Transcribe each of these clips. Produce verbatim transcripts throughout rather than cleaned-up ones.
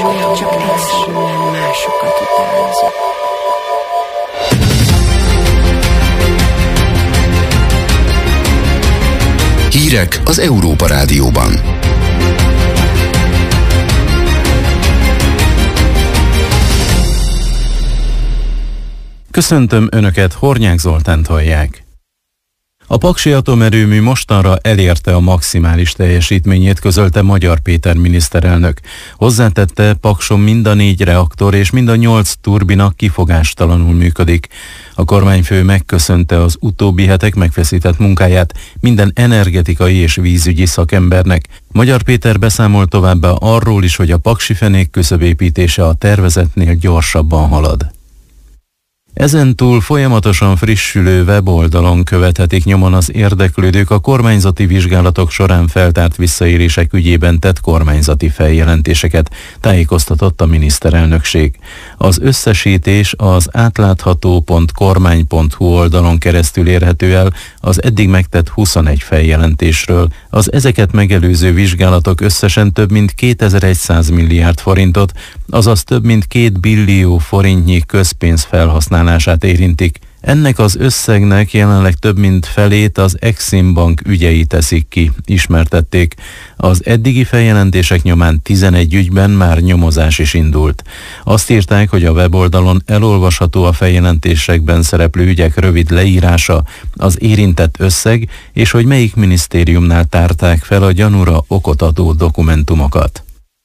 csak egyszerűen másokat utánozok. Hírek az Európa Rádióban. Köszöntöm Önöket, Hornyák Zoltánt hallják. A paksi atomerőmű mostanra elérte a maximális teljesítményét, közölte Magyar Péter miniszterelnök. Hozzátette, Pakson mind a négy reaktor és mind a nyolc turbina kifogástalanul működik. A kormányfő megköszönte az utóbbi hetek megfeszített munkáját minden energetikai és vízügyi szakembernek. Magyar Péter beszámolt továbbá arról is, hogy a paksi fenék küszöbépítése a tervezetnél gyorsabban halad. Ezentúl folyamatosan frissülő weboldalon követhetik nyomon az érdeklődők a kormányzati vizsgálatok során feltárt visszaélések ügyében tett kormányzati feljelentéseket, tájékoztatott a miniszterelnökség. Az összesítés az átlátható pont kormány pont hu oldalon keresztül érhető el az eddig megtett huszonegy feljelentésről. Az ezeket megelőző vizsgálatok összesen több mint kétezer-száz milliárd forintot, azaz több mint két billió forintnyi közpénz felhasználását érintik. Ennek az összegnek jelenleg több mint felét az Exim Bank ügyei teszik ki, ismertették. Az eddigi feljelentések nyomán tizenegy ügyben már nyomozás is indult. Azt írták, hogy a weboldalon elolvasható a feljelentésekben szereplő ügyek rövid leírása, az érintett összeg, és hogy melyik minisztériumnál tárták fel a gyanúra okot adó dokumentumokat.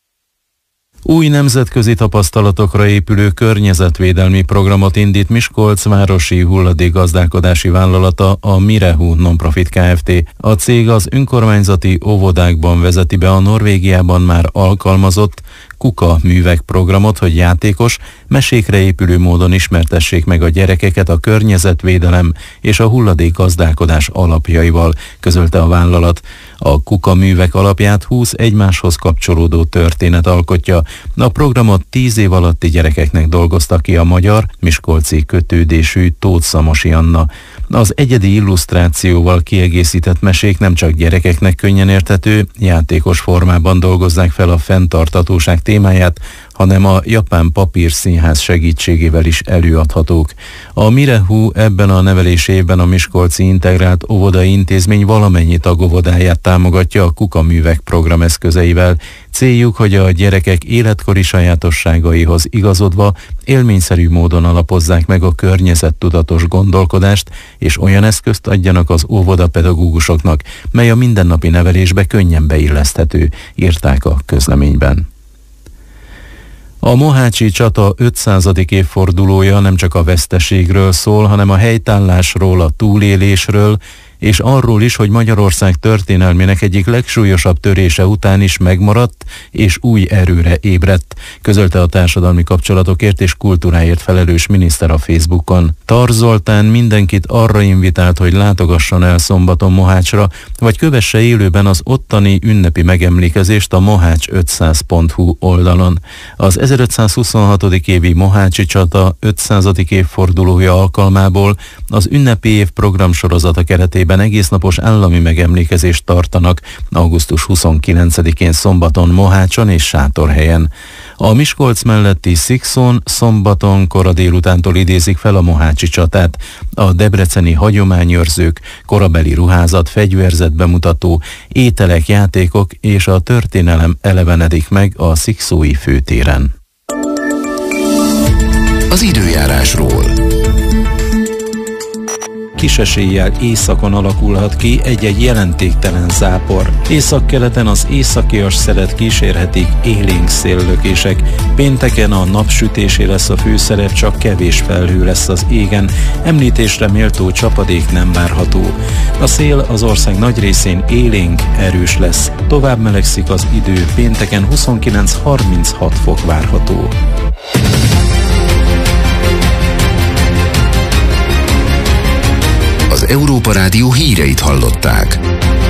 Új nemzetközi tapasztalatokra épülő környezetvédelmi programot indít Miskolc városi hulladékgazdálkodási vállalata, a Mirehu Nonprofit Kft. A cég az önkormányzati óvodákban vezeti be a Norvégiában már alkalmazott Kuka művek programot, hogy játékos, mesékre épülő módon ismertessék meg a gyerekeket a környezetvédelem és a hulladékgazdálkodás alapjaival, közölte a vállalat. A Kuka művek alapját húsz egymáshoz kapcsolódó történet alkotja. A programot tíz év alatti gyerekeknek dolgozta ki a magyar, miskolci kötődésű Tóth Szamosi Anna. Az egyedi illusztrációval kiegészített mesék nem csak gyerekeknek könnyen érthető, játékos formában dolgozzák fel a fenntarthatóság témáját, hanem a japán papírszínház segítségével is előadhatók. A Mirehu ebben a nevelési évben a Miskolci Integrált Óvodai Intézmény valamennyi tagóvodáját támogatja a Kuka művek program eszközeivel. Céljuk, hogy a gyerekek életkori sajátosságaihoz igazodva élményszerű módon alapozzák meg a környezettudatos gondolkodást, és olyan eszközt adjanak az óvodapedagógusoknak, mely a mindennapi nevelésbe könnyen beilleszthető, írták a közleményben. A mohácsi csata ötszázadik évfordulója nem csak a veszteségről szól, hanem a helytállásról, a túlélésről, és arról is, hogy Magyarország történelmének egyik legsúlyosabb törése után is megmaradt és új erőre ébredt, közölte a társadalmi kapcsolatokért és kultúráért felelős miniszter a Facebookon. Tar Zoltán mindenkit arra invitált, hogy látogasson el szombaton Mohácsra, vagy kövesse élőben az ottani ünnepi megemlékezést a mohács ötszáz pont hu oldalon. Az ezerötszázhuszonhatodik évi mohácsi csata ötszázadik évfordulója alkalmából az ünnepi év programsorozata keretében egésznapos állami megemlékezést tartanak augusztus huszonkilencedikén szombaton Mohácson és Sátorhelyen. A Miskolc melletti Szikszón szombaton kora délutántól idézik fel a mohácsi csatát. A debreceni hagyományőrzők, korabeli ruházat, fegyverzet bemutató, ételek, játékok és a történelem elevenedik meg a szikszói főtéren. Az időjárásról. Kis eséllyel északon alakulhat ki egy-egy jelentéktelen zápor. Északkeleten az északias szelet kísérhetik élénk széllökések. Pénteken a napsütésé lesz a főszerep, csak kevés felhő lesz az égen. Említésre méltó csapadék nem várható. A szél az ország nagy részén élénk, erős lesz. Tovább melegszik az idő, pénteken huszonkilenc-harminchat fok várható. Az Európa Rádió híreit hallották.